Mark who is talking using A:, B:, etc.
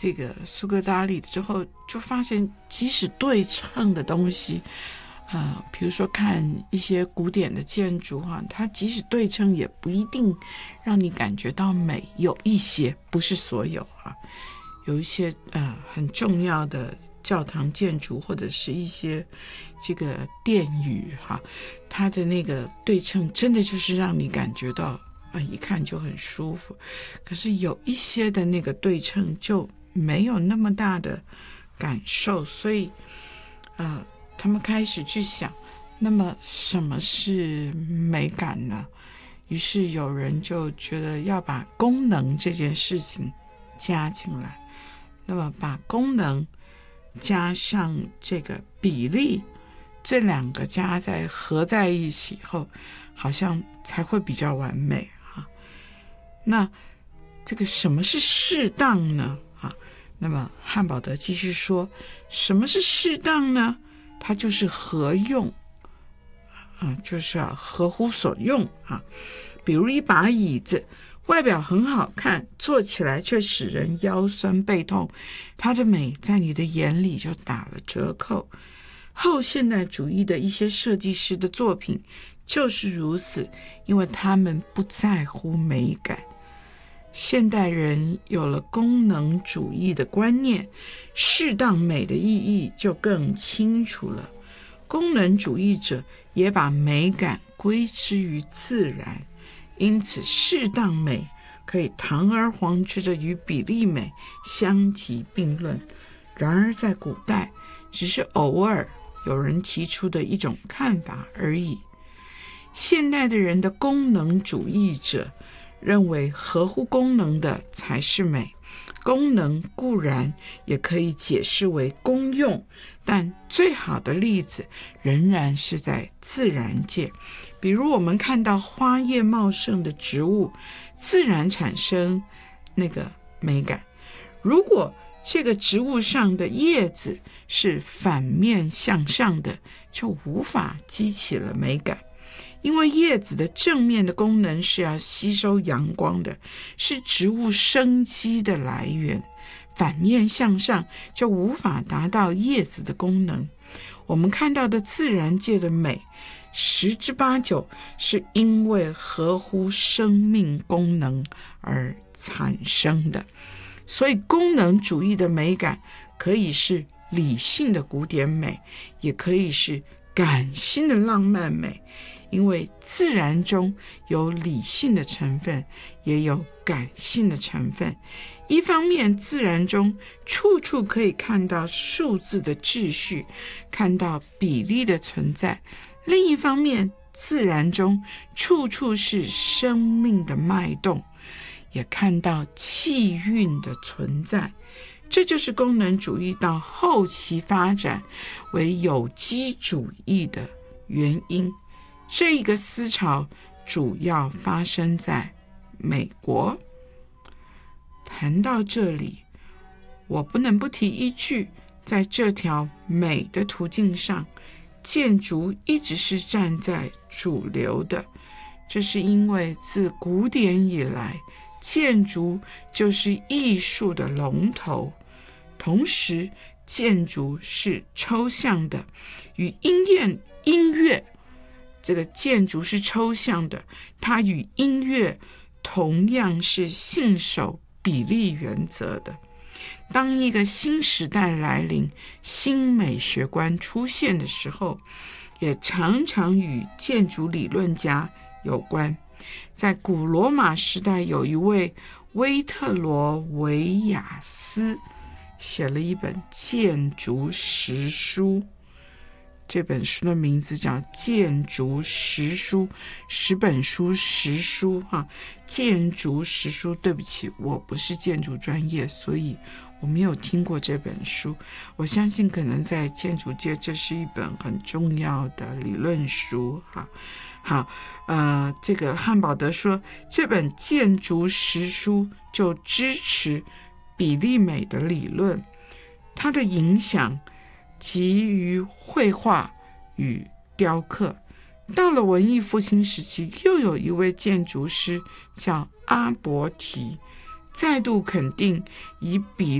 A: 这个苏格拉底之后，就发现即使对称的东西，比如说看一些古典的建筑它即使对称也不一定让你感觉到美，有一些，不是所有有一些很重要的教堂建筑或者是一些这个殿宇它的那个对称真的就是让你感觉到一看就很舒服。可是有一些的那个对称就没有那么大的感受，所以他们开始去想，那么什么是美感呢？于是有人就觉得要把功能这件事情加进来，那么把功能加上这个比例，这两个合在一起后，好像才会比较完美那这个什么是适当呢？那么汉堡德继续说，什么是适当呢？它就是合用就是合乎所用比如一把椅子，外表很好看，坐起来却使人腰酸背痛，它的美在你的眼里就打了折扣。后现代主义的一些设计师的作品就是如此，因为他们不在乎美感。现代人有了功能主义的观念，适当美的意义就更清楚了。功能主义者也把美感归之于自然，因此适当美可以堂而皇之的与比例美相提并论。然而在古代，只是偶尔有人提出的一种看法而已。现代的人的功能主义者认为合乎功能的才是美，功能固然也可以解释为功用，但最好的例子仍然是在自然界。比如我们看到花叶茂盛的植物，自然产生那个美感。如果这个植物上的叶子是反面向上的，就无法激起了美感。因为叶子的正面的功能是要吸收阳光的，是植物生机的来源，反面向上就无法达到叶子的功能。我们看到的自然界的美，10之8九是因为合乎生命功能而产生的。所以功能主义的美感可以是理性的古典美，也可以是感性的浪漫美，因为自然中有理性的成分，也有感性的成分。一方面，自然中处处可以看到数字的秩序，看到比例的存在；另一方面，自然中处处是生命的脉动，也看到气韵的存在。这就是功能主义到后期发展为有机主义的原因。这一个思潮主要发生在美国。谈到这里，我不能不提一句，在这条美的途径上，建筑一直是站在主流的。这是因为自古典以来，建筑就是艺术的龙头，同时建筑是抽象的，与音乐这个建筑是抽象的，它与音乐同样是信守比例原则的。当一个新时代来临，新美学观出现的时候，也常常与建筑理论家有关。在古罗马时代，有一位威特罗维亚斯写了一本建筑实书，这本书的名字叫建筑实书，10本书实书建筑实书。对不起，我不是建筑专业，所以我没有听过这本书。我相信可能在建筑界这是一本很重要的理论书好，这个汉堡德说，这本建筑实书就支持比例美的理论，它的影响及于绘画与雕刻。到了文艺复兴时期，又有一位建筑师叫阿伯提，再度肯定以比